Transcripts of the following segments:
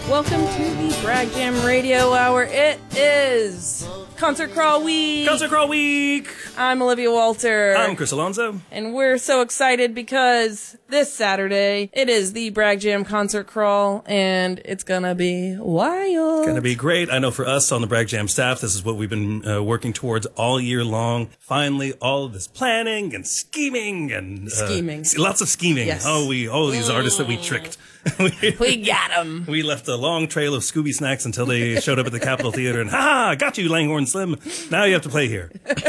Welcome to the Brag Jam Radio Hour. It is Concert Crawl Week. Concert Crawl Week. I'm Olivia Walter. I'm Chris Alonso. And we're so excited because this Saturday, it is the Brag Jam Concert Crawl, and it's gonna be wild. It's gonna be great. I know for us on the Brag Jam staff, this is what we've been working towards all year long. Finally, all of this planning and scheming and... lots of scheming. Yes. These artists that we tricked. We got them. We left a long trail of Scooby snacks until they showed up at the Capitol Theater and, ha! Got you, Langhorne Slim. Now you have to play here.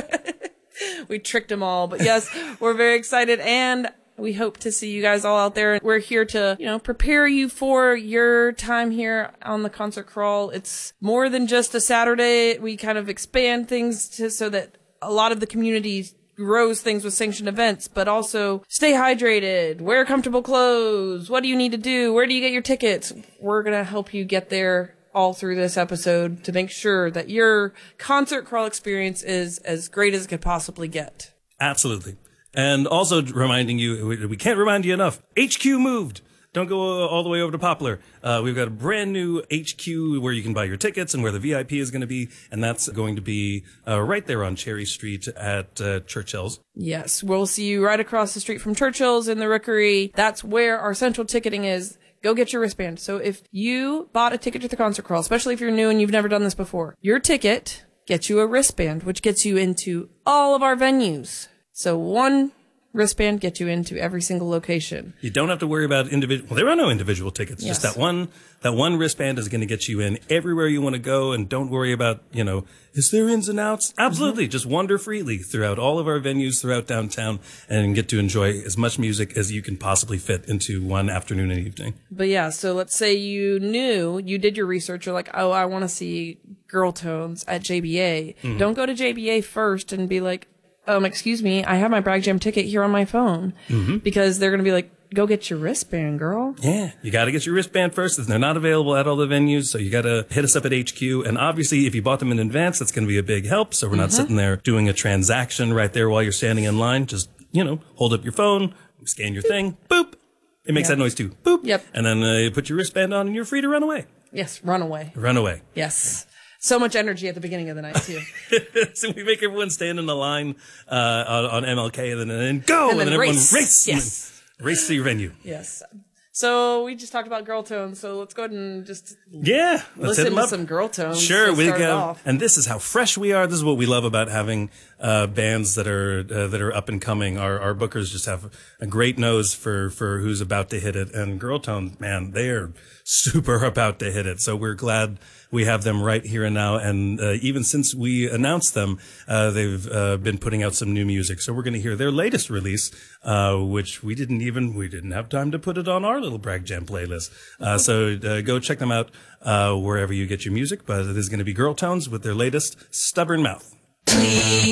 We tricked them all. But yes, we're very excited, and we hope to see you guys all out there. We're here to, prepare you for your time here on the Concert Crawl. It's more than just a Saturday. We kind of expand things so that a lot of the community grows things with sanctioned events, but also stay hydrated, wear comfortable clothes. What do you need to do? Where do you get your tickets? We're going to help you get there all through this episode to make sure that your concert crawl experience is as great as it could possibly get. Absolutely. And also reminding you, we can't remind you enough, HQ moved. Don't go all the way over to Poplar. We've got a brand new HQ where you can buy your tickets and where the VIP is going to be. And that's going to be right there on Cherry Street at Churchill's. Yes, we'll see you right across the street from Churchill's in the Rookery. That's where our central ticketing is. Go get your wristband. So if you bought a ticket to the Concert Crawl, especially if you're new and you've never done this before, your ticket gets you a wristband, which gets you into all of our venues. So one wristband gets you into every single location. You don't have to worry about individual. Well, there are no individual tickets. Yes. Just that one wristband is going to get you in everywhere you want to go. And don't worry about, is there ins and outs? Absolutely. Mm-hmm. Just wander freely throughout all of our venues throughout downtown and get to enjoy as much music as you can possibly fit into one afternoon and evening. But yeah, so let's say you did your research. You're like, oh, I want to see Girl Tones at JBA. Mm-hmm. Don't go to JBA first and be like, excuse me, I have my Brag Jam ticket here on my phone. Mm-hmm. Because they're going to be like, go get your wristband, girl. Yeah, you got to get your wristband first. They're not available at all the venues, so you got to hit us up at HQ. And obviously, if you bought them in advance, that's going to be a big help. So we're not sitting there doing a transaction right there while you're standing in line. Just, hold up your phone, scan your thing, boop. It makes that noise too, boop. Yep. And then you put your wristband on and you're free to run away. Yes, run away. Run away. Yes. So much energy at the beginning of the night, too. So we make everyone stand in the line on MLK and then go! And then everyone race! Yes. Race to your venue. Yes. So we just talked about Girl Tones, so let's go ahead and just listen to some Girl Tones. Sure, we go. And this is how fresh we are. This is what we love about having bands that are up and coming. Our bookers just have a great nose for who's about to hit it. And Girl Tones, man, they are super about to hit it. So we're glad we have them right here and now. And even since we announced them, they've been putting out some new music. So we're going to hear their latest release, which we didn't have time to put it on our little Brag Jam playlist. So go check them out wherever you get your music. But it is going to be Girl Tones with their latest Stubborn Mouth.